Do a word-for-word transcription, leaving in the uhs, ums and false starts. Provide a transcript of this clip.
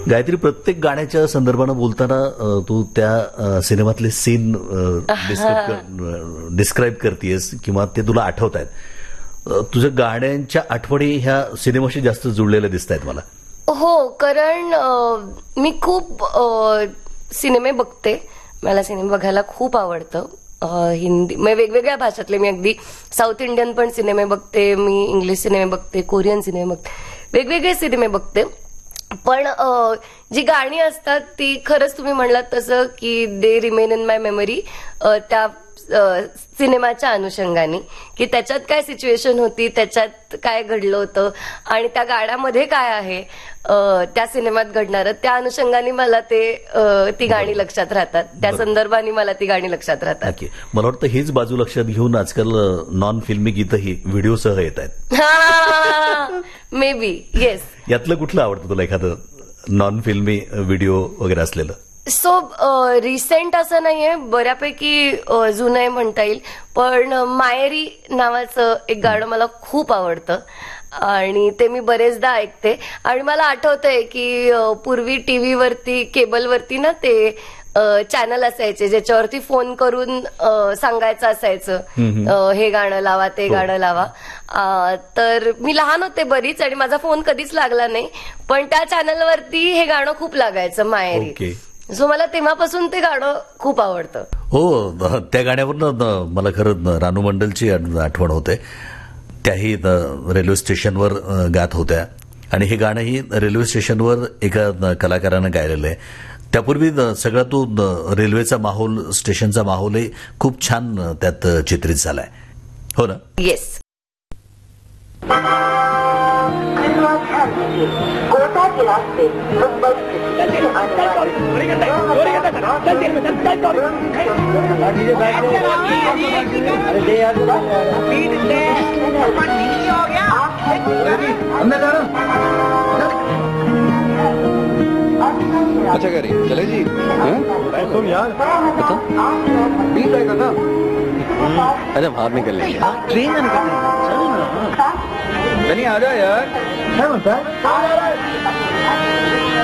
गायत्री, प्रत्येक गाण्याच्या संदर्भानं बोलताना अ, तू त्या अ, सिनेमातले सीन डिस्क्राईब करतेस किंवा ते तुला आठवत आहेत. तुझ्या गाण्यांच्या आठवणी ह्या सिनेमाशी जास्त जुळलेल्या दिसत आहेत मला. हो, कारण अ, मी खूप अ, सिनेमे बघते. मला सिनेमा बघायला खूप आवडतं. अ, हिंदी म्हणजे वेगवेगळ्या भाषातले, मी अगदी साऊथ इंडियन पण सिनेमे बघते, मी इंग्लिश सिनेमे बघते, कोरियन सिनेमे बघते, वेगवेगळे सिनेमे बघते. पण जी गाणी असतात ती खरंच तुम्ही म्हणलात तसं की they remain in my memory त्या सिनेमाच्या अनुषंगाने, की त्याच्यात काय सिच्युएशन होती, त्याच्यात काय घडलं होतं आणि त्या गाण्यामध्ये काय आहे त्या सिनेमात घडणारं, त्या अनुषंगाने मला ते ती गाणी लक्षात राहतात, त्या संदर्भाने मला ती गाणी लक्षात राहतात. मला वाटतं हीच बाजू लक्षात घेऊन आजकाल नॉन फिल्मी गीतही व्हिडिओसह येत आहेत. May be yes. यातलं कुठलं आवडतं तुला, एखादं नॉन फिल्मी व्हिडिओ वगैरे असलेलं? सो रिसेंट असं नाहीये, बऱ्यापैकी जुनं आहे म्हणता येईल, पण मायरी नावाचं एक गाणं मला खूप आवडतं आणि ते मी बरेचदा ऐकते. आणि मला आठवतंय की पूर्वी टीव्हीवरती, केबलवरती ना ते चॅनल असायचे ज्याच्यावरती फोन करून सांगायचं असायचं हे गाणं लावा, ते गाणं लावा. तर मी लहान होते बरीच आणि माझा फोन कधीच लागला नाही, पण त्या चॅनलवरती हे गाणं खूप लागायचं, मायरी. सो मला तेव्हापासून ते गाणं खूप आवडतं. हो, त्या गाण्यावरनं मला खरं रानू मंडलची आठवण होते. त्याही रेल्वे स्टेशनवर गात होत्या आणि हे गाणंही रेल्वे स्टेशनवर एका कलाकारानं गायलेलं आहे. त्यापूर्वी सगळा तो रेल्वेचा माहोल, स्टेशनचा माहोलही खूप छान त्यात चित्रित झालाय, हो ना? येस. अच्छा कह रही चले जी तुम यार बीस है ना? अरे बाहर निकल लेंगे, ट्रेन में निकल लेंगे, चल ना, आ जा यार.